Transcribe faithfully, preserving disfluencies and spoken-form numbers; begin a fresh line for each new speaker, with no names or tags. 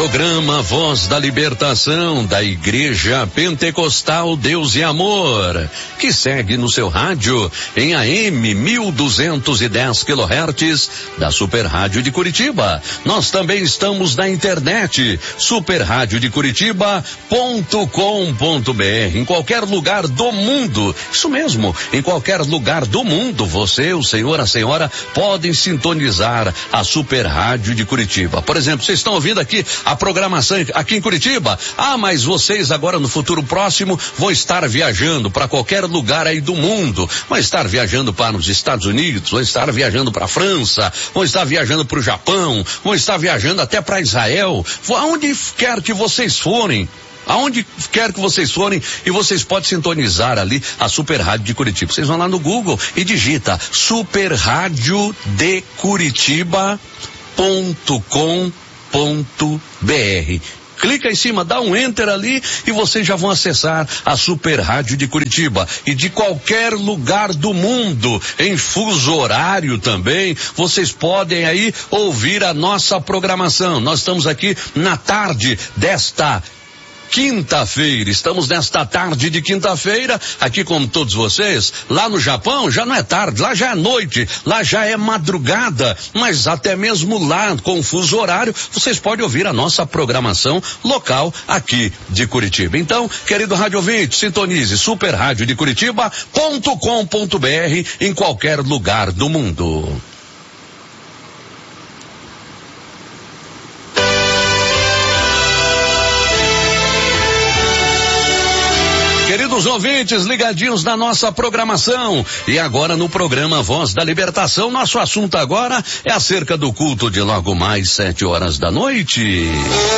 Programa Voz da Libertação da Igreja Pentecostal Deus e Amor, que segue no seu rádio em A M mil duzentos e dez quilohertz da Super Rádio de Curitiba. Nós também estamos na internet, super rádio de curitiba ponto com ponto br, em qualquer lugar do mundo. Isso mesmo, em qualquer lugar do mundo, você, o senhor, a senhora podem sintonizar a Super Rádio de Curitiba. Por exemplo, vocês estão ouvindo aqui a programação aqui em Curitiba. Ah, mas vocês agora no futuro próximo vão estar viajando para qualquer lugar aí do mundo. Vão estar viajando para os Estados Unidos, vão estar viajando para a França, vão estar viajando para o Japão, vão estar viajando até para Israel. Aonde quer que vocês forem, aonde quer que vocês forem, e vocês podem sintonizar ali a Super Rádio de Curitiba. Vocês vão lá no Google e digita Super Rádio de Curitiba ponto com ponto br. Clica em cima, dá um enter ali e vocês já vão acessar a Super Rádio de Curitiba. E de qualquer lugar do mundo, em fuso horário também, vocês podem aí ouvir a nossa programação. Nós estamos aqui na tarde desta quinta-feira, estamos nesta tarde de quinta-feira, aqui com todos vocês. Lá no Japão já não é tarde, lá já é noite, lá já é madrugada, mas até mesmo lá com o fuso horário, vocês podem ouvir a nossa programação local aqui de Curitiba. Então, querido rádio ouvinte, sintonize super rádio de curitiba ponto com ponto br em qualquer lugar do mundo. Queridos ouvintes, ligadinhos na nossa programação. E agora no programa Voz da Libertação, nosso assunto agora é acerca do culto de logo mais sete horas da noite.